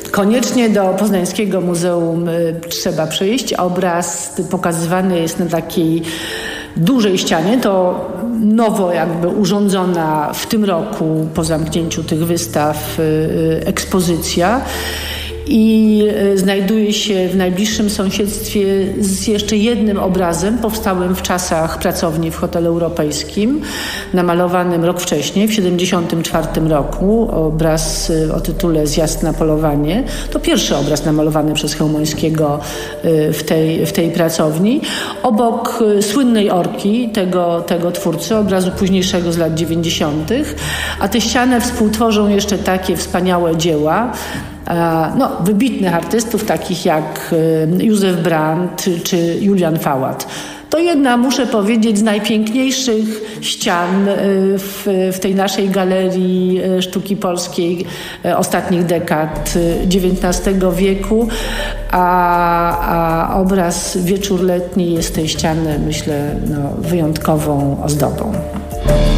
Koniecznie do Poznańskiego Muzeum trzeba przyjść. Obraz pokazywany jest na takiej dużej ścianie. To nowo jakby urządzona w tym roku po zamknięciu tych wystaw ekspozycja. I znajduje się w najbliższym sąsiedztwie z jeszcze jednym obrazem powstałym w czasach pracowni w Hotelu Europejskim, namalowanym rok wcześniej, w 1974 roku. Obraz o tytule Zjazd na polowanie. To pierwszy obraz namalowany przez Chełmońskiego w tej pracowni. Obok słynnej Orki, tego twórcy, obrazu późniejszego z lat 90. A tę ścianę współtworzą jeszcze takie wspaniałe dzieła wybitnych artystów takich jak Józef Brandt czy Julian Fałat. To jedna, muszę powiedzieć, z najpiękniejszych ścian w tej naszej galerii sztuki polskiej ostatnich dekad XIX wieku, a obraz Wieczór letni jest tej ściany, myślę, wyjątkową ozdobą.